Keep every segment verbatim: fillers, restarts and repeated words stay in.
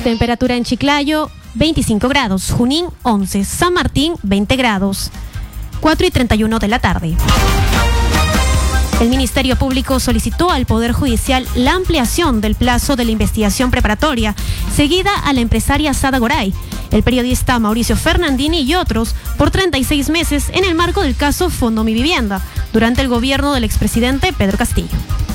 Temperatura en Chiclayo, veinticinco grados. Junín, once. San Martín, veinte grados. cuatro y treinta y uno de la tarde. El Ministerio Público solicitó al Poder Judicial la ampliación del plazo de la investigación preparatoria seguida a la empresaria Sada Goray, el periodista Mauricio Fernandini y otros por treinta y seis meses en el marco del caso Fondo Mi Vivienda, durante el gobierno del expresidente Pedro Castillo.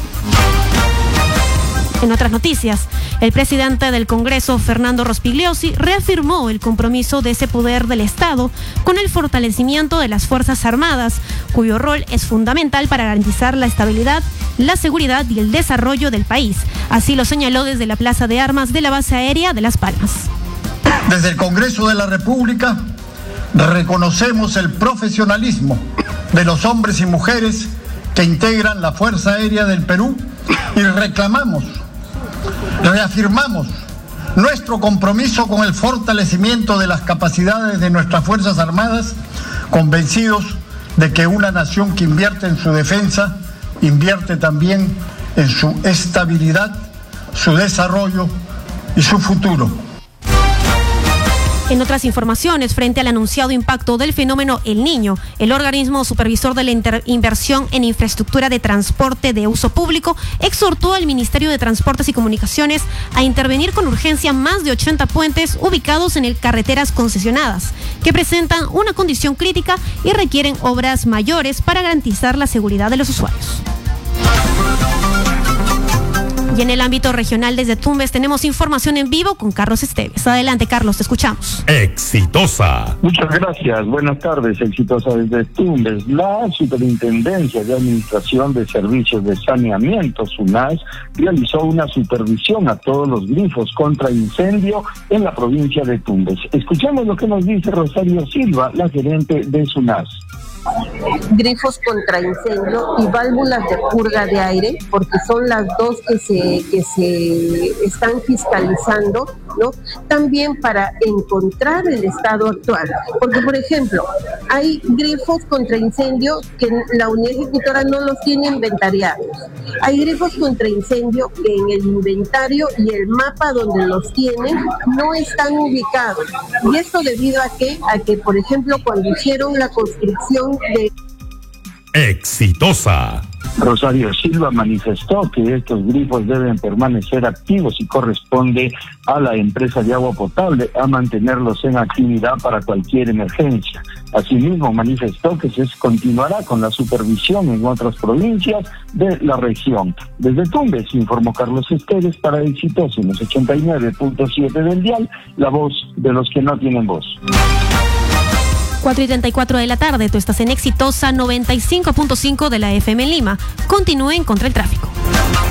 En otras noticias, el presidente del Congreso, Fernando Rospigliosi, reafirmó el compromiso de ese poder del Estado con el fortalecimiento de las Fuerzas Armadas, cuyo rol es fundamental para garantizar la estabilidad, la seguridad y el desarrollo del país. Así lo señaló desde la Plaza de Armas de la Base Aérea de Las Palmas. Desde el Congreso de la República reconocemos el profesionalismo de los hombres y mujeres que integran la Fuerza Aérea del Perú y reclamamos Reafirmamos nuestro compromiso con el fortalecimiento de las capacidades de nuestras Fuerzas Armadas, convencidos de que una nación que invierte en su defensa, invierte también en su estabilidad, su desarrollo y su futuro. En otras informaciones, frente al anunciado impacto del fenómeno El Niño, el organismo supervisor de la inter- inversión en infraestructura de transporte de uso público exhortó al Ministerio de Transportes y Comunicaciones a intervenir con urgencia más de ochenta puentes ubicados en el carreteras concesionadas, que presentan una condición crítica y requieren obras mayores para garantizar la seguridad de los usuarios. Y en el ámbito regional desde Tumbes tenemos información en vivo con Carlos Esteves. Adelante, Carlos, te escuchamos. Exitosa. Muchas gracias. Buenas tardes, Exitosa desde Tumbes. La Superintendencia de Administración de Servicios de Saneamiento, SUNAS, realizó una supervisión a todos los grifos contra incendio en la provincia de Tumbes. Escuchemos lo que nos dice Rosario Silva, la gerente de SUNAS. Grifos contra incendio y válvulas de purga de aire, porque son las dos que se que se están fiscalizando, ¿no? También para encontrar el estado actual, porque por ejemplo hay grifos contra incendio que la unidad ejecutora no los tiene inventariados, hay grifos contra incendio que en el inventario y el mapa donde los tienen no están ubicados, y esto debido a que a que por ejemplo cuando hicieron la construcción de Exitosa. Rosario Silva manifestó que estos grifos deben permanecer activos y corresponde a la empresa de agua potable a mantenerlos en actividad para cualquier emergencia. Asimismo, manifestó que se continuará con la supervisión en otras provincias de la región. Desde Tumbes, informó Carlos Esteves para Exitosa en los ochenta y nueve punto siete del dial, la voz de los que no tienen voz. cuatro y treinta y cuatro de la tarde, tú estás en Exitosa noventa y cinco punto cinco de la F M en Lima. Continúen contra el tráfico.